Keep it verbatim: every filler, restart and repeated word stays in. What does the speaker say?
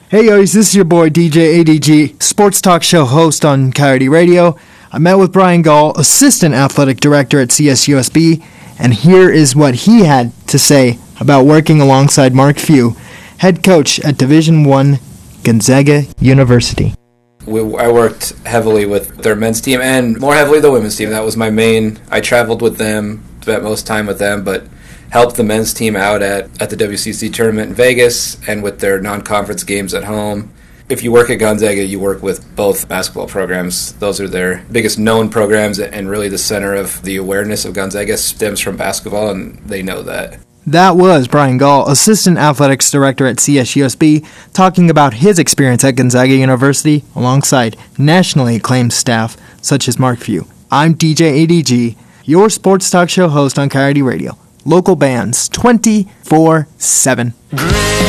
Hey guys, this is your boy D J A D G, sports talk show host on Coyote Radio. I met with Brian Gall, Assistant Athletic Director at C S U S B, and here is what he had to say about working alongside Mark Few, head coach at Division One Gonzaga University. We, I worked heavily with their men's team and more heavily the women's team. That was my main. I traveled with them, spent most time with them, but helped the men's team out at, at the W C C tournament in Vegas and with their non-conference games at home. If you work at Gonzaga, you work with both basketball programs. Those are their biggest known programs, and really the center of the awareness of Gonzaga stems from basketball, and they know that. That was Brian Gall, Assistant Athletics Director at C S U S B, talking about his experience at Gonzaga University alongside nationally acclaimed staff such as Mark Few. I'm D J A D G, your sports talk show host on Coyote Radio. Local bands twenty-four seven.